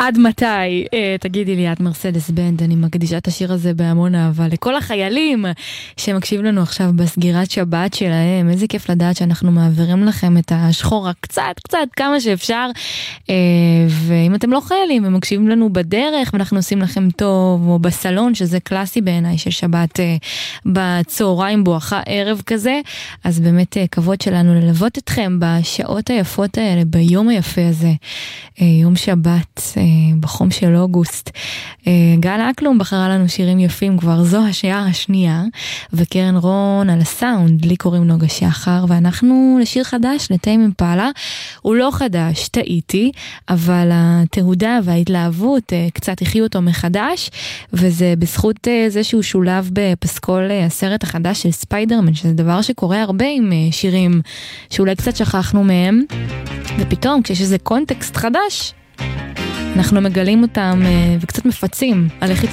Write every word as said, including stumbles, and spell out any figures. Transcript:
עד מתי, אה, תגידי לי, את מרסדס בנד, אני מקדישה את השיר הזה בהמון אהבה לכל החיילים שמקשיבים לנו עכשיו בסגירת שבת שלהם. איזה כיף לדעת שאנחנו מעבירים לכם את השחורה קצת, קצת, כמה שאפשר. אה, ואם אתם לא חיילים, הם מקשיבים לנו בדרך, ואנחנו עושים לכם טוב, או בסלון, שזה קלאסי בעיניי של שבת אה, בצהריים, בואכה ערב כזה. אז באמת אה, כבוד שלנו ללוות אתכם בשעות היפות האלה, ביום היפה הזה, אה, יום שבת, בחום של אוגוסט. גל אקלום בחרה לנו שירים יפים, כבר זו השעה השנייה, וקרן רון על הסאונד, לי קוראים נוגה שחר, ואנחנו לשיר חדש, לטיים אימפלה. הוא לא חדש, טעיתי, אבל התהודה וההתלהבות קצת החיו אותו מחדש, וזה בזכות זה שהוא שולב בפסקול הסרט החדש של ספיידרמן, שזה דבר שקורה הרבה עם שירים שאולי קצת שכחנו מהם, ופתאום כשיש איזה קונטקסט חדש, אנחנו מגלים אותם וקצת מפצים על איך